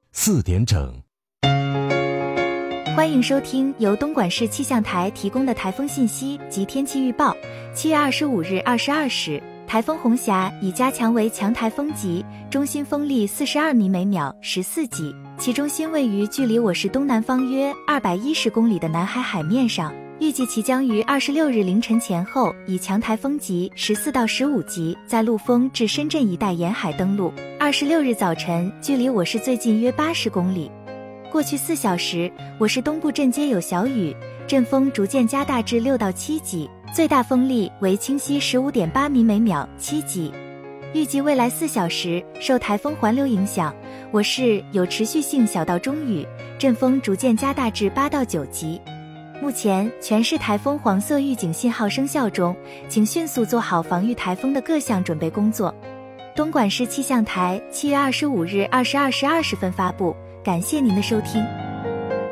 4点整。 欢迎收听由东莞市气象台提供的台风信息及天气预报。7月25日22时，台风红霞已加强为强台风级，中心风力42米每秒14级，其中心位于距离我市东南方约210公里的南海海面上。预计其将于26日凌晨前后以强台风级14到15级在陆丰至深圳一带沿海登陆，26日早晨距离我市最近约80公里。过去4小时，我市东部阵街有小雨，阵风逐渐加大至6到7级，最大风力为清晰 15.8 米每秒7级。预计未来4小时，受台风环流影响，我市有持续性小到中雨，阵风逐渐加大至8到9级。目前全市台风黄色预警信号生效中，请迅速做好防御台风的各项准备工作。东莞市气象台7月25日22时20分发布，感谢您的收听。